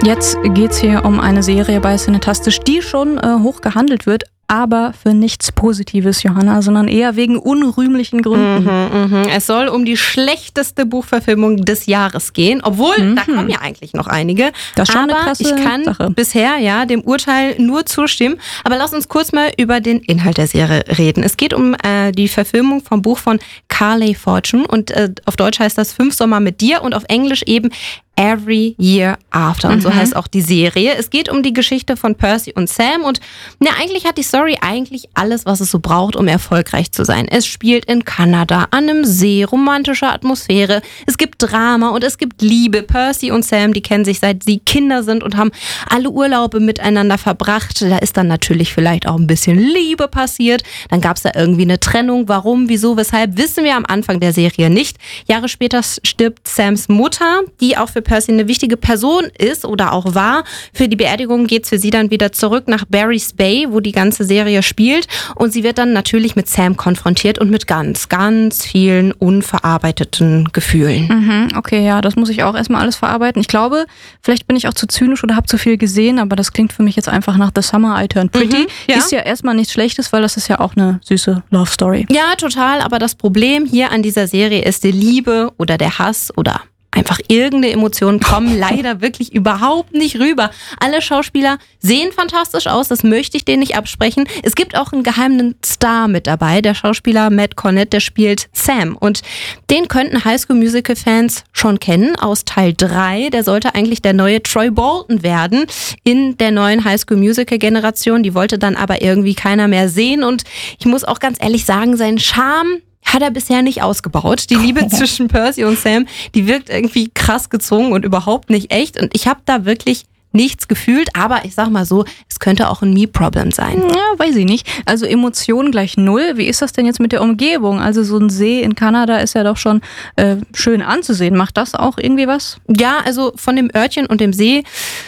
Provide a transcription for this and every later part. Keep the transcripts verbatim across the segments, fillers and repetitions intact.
Jetzt geht's hier um eine Serie bei Cinetastisch, die schon äh, hoch gehandelt wird, aber für nichts Positives, Johanna, sondern eher wegen unrühmlichen Gründen. Mhm, mhm. Es soll um die schlechteste Buchverfilmung des Jahres gehen, obwohl, mhm. da kommen ja eigentlich noch einige. Das ist schon aber eine krasse ich kann Sache. bisher ja dem Urteil nur zustimmen. Aber lass uns kurz mal über den Inhalt der Serie reden. Es geht um äh, die Verfilmung vom Buch von Carley Fortune und äh, auf Deutsch heißt das Fünf Sommer mit dir und auf Englisch eben Every Year After. Und so Mhm. heißt auch die Serie. Es geht um die Geschichte von Percy und Sam und ja, eigentlich hat die Story eigentlich alles, was es so braucht, um erfolgreich zu sein. Es spielt in Kanada, an einem See, romantische Atmosphäre. Es gibt Drama und es gibt Liebe. Percy und Sam, die kennen sich seit sie Kinder sind und haben alle Urlaube miteinander verbracht. Da ist dann natürlich vielleicht auch ein bisschen Liebe passiert. Dann gab es da irgendwie eine Trennung. Warum, wieso, weshalb, wissen wir am Anfang der Serie nicht. Jahre später stirbt Sams Mutter, die auch für Percy eine wichtige Person ist oder auch war. Für die Beerdigung geht's für sie dann wieder zurück nach Barry's Bay, wo die ganze Serie spielt. Und sie wird dann natürlich mit Sam konfrontiert und mit ganz, ganz vielen unverarbeiteten Gefühlen. Mhm, okay, ja, das muss ich auch erstmal alles verarbeiten. Ich glaube, vielleicht bin ich auch zu zynisch oder habe zu viel gesehen, aber das klingt für mich jetzt einfach nach The Summer I Turned Pretty. Mhm, ja. Ist ja erstmal nichts Schlechtes, weil das ist ja auch eine süße Love Story. Ja, total. Aber das Problem hier an dieser Serie ist die Liebe oder der Hass oder einfach irgendeine Emotionen kommen leider wirklich überhaupt nicht rüber. Alle Schauspieler sehen fantastisch aus, das möchte ich denen nicht absprechen. Es gibt auch einen geheimen Star mit dabei, der Schauspieler Matt Cornett, der spielt Sam. Und den könnten High School Musical Fans schon kennen aus Teil drei. Der sollte eigentlich der neue Troy Bolton werden in der neuen High School Musical Generation. Die wollte dann aber irgendwie keiner mehr sehen. Und ich muss auch ganz ehrlich sagen, sein Charme hat er bisher nicht ausgebaut. Die Liebe zwischen Percy und Sam, die wirkt irgendwie krass gezwungen und überhaupt nicht echt. Und ich habe da wirklich nichts gefühlt. Aber ich sag mal so, es könnte auch ein Me-Problem sein. Ja, weiß ich nicht. Also Emotionen gleich null. Wie ist das denn jetzt mit der Umgebung? Also so ein See in Kanada ist ja doch schon äh, schön anzusehen. Macht das auch irgendwie was? Ja, also von dem Örtchen und dem See,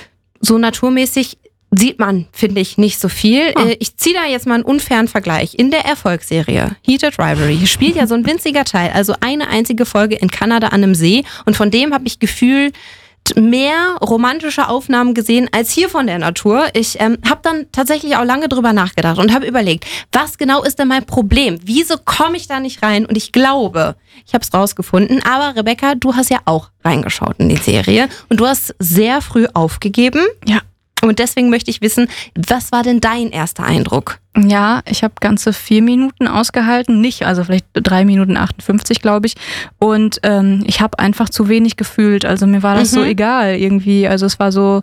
so naturmäßig sieht man, finde ich, nicht so viel. Ah. Ich ziehe da jetzt mal einen unfairen Vergleich. In der Erfolgsserie Heated Rivalry spielt ja so ein winziger Teil, also eine einzige Folge in Kanada an einem See. Und von dem habe ich gefühlt mehr romantische Aufnahmen gesehen als hier von der Natur. Ich ähm, habe dann tatsächlich auch lange drüber nachgedacht und habe überlegt, was genau ist denn mein Problem? Wieso komme ich da nicht rein? Und ich glaube, ich habe es rausgefunden. Aber Rebecca, du hast ja auch reingeschaut in die Serie und du hast sehr früh aufgegeben. Ja. Und deswegen möchte ich wissen, was war denn dein erster Eindruck? Ja, ich habe ganze vier Minuten ausgehalten, nicht, also vielleicht drei Minuten achtundfünfzig, glaube ich. Und ähm, ich habe einfach zu wenig gefühlt. Also mir war das Mhm. so egal irgendwie. Also es war so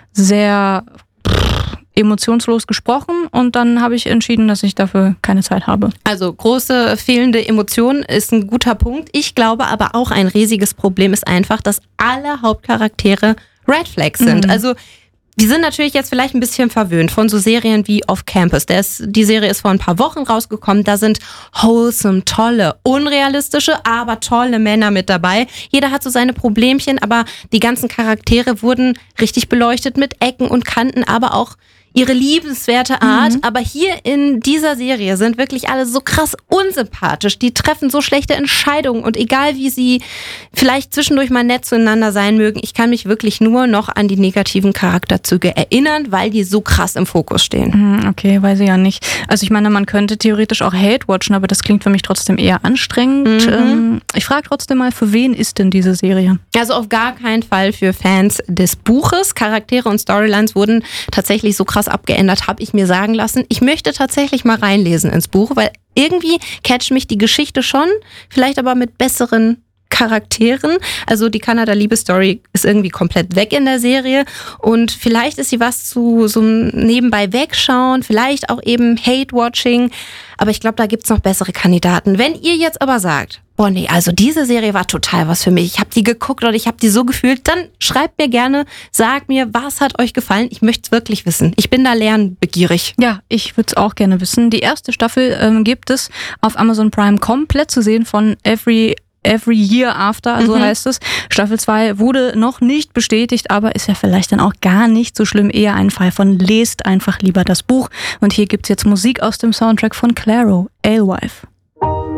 sehr pff, emotionslos gesprochen und dann habe ich entschieden, dass ich dafür keine Zeit habe. Also große fehlende Emotionen ist ein guter Punkt. Ich glaube aber auch ein riesiges Problem ist einfach, dass alle Hauptcharaktere Red Flags sind. Mhm. Also die sind natürlich jetzt vielleicht ein bisschen verwöhnt von so Serien wie Off Campus. Der ist, die Serie ist vor ein paar Wochen rausgekommen. Da sind wholesome, tolle, unrealistische, aber tolle Männer mit dabei. Jeder hat so seine Problemchen, aber die ganzen Charaktere wurden richtig beleuchtet mit Ecken und Kanten, aber auch ihre liebenswerte Art. Mhm. Aber hier in dieser Serie sind wirklich alle so krass unsympathisch. Die treffen so schlechte Entscheidungen und egal wie sie vielleicht zwischendurch mal nett zueinander sein mögen, ich kann mich wirklich nur noch an die negativen Charakterzüge erinnern, weil die so krass im Fokus stehen. Hm, okay, weiß ich ja nicht. Also ich meine, man könnte theoretisch auch Hate watchen, aber das klingt für mich trotzdem eher anstrengend. Mhm. Ähm, ich frage trotzdem mal, für wen ist denn diese Serie? Also auf gar keinen Fall für Fans des Buches. Charaktere und Storylines wurden tatsächlich so krass abgeändert, habe ich mir sagen lassen. Ich möchte tatsächlich mal reinlesen ins Buch, weil irgendwie catcht mich die Geschichte schon, vielleicht aber mit besseren Charakteren. Also die Kanada-Liebe-Story ist irgendwie komplett weg in der Serie und vielleicht ist sie was zu so einem nebenbei wegschauen, vielleicht auch eben Hate-Watching, aber ich glaube, da gibt's noch bessere Kandidaten. Wenn ihr jetzt aber sagt, boah nee, also diese Serie war total was für mich, ich habe die geguckt oder ich habe die so gefühlt, dann schreibt mir gerne, sagt mir, was hat euch gefallen? Ich möchte es wirklich wissen. Ich bin da lernbegierig. Ja, ich würde es auch gerne wissen. Die erste Staffel ähm, gibt es auf Amazon Prime komplett zu sehen von Every Every Year After, so Mhm. heißt es. Staffel zwei wurde noch nicht bestätigt, aber ist ja vielleicht dann auch gar nicht so schlimm. Eher ein Fall von lest einfach lieber das Buch. Und hier gibt's jetzt Musik aus dem Soundtrack von Claro, Alewife.